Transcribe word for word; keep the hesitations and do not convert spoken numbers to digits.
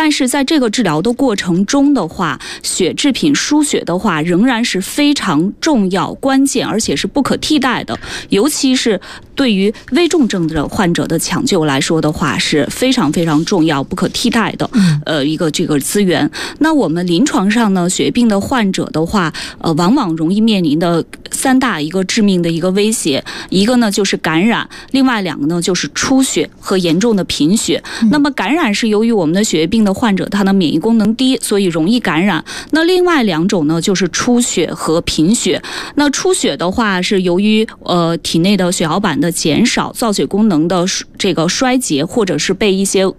但是在这个治疗的过程中的话，血制品输血的话仍然是非常重要、关键，而且是不可替代的，尤其是对于危重症的患者的抢救来说的话，是非常非常重要、不可替代的呃一个这个资源。那我们临床上呢，血液病的患者的话，呃，往往容易面临的三大一个致命的一个威胁，一个呢就是感染，另外两个呢就是出血和严重的贫血。那么感染是由于我们的血液病的患者他的免疫功能低，所以容易感染。那另外两种呢就是出血和贫血。那出血的话是由于呃体内的血小板的减少，造血功能的这个衰竭，或者是被一些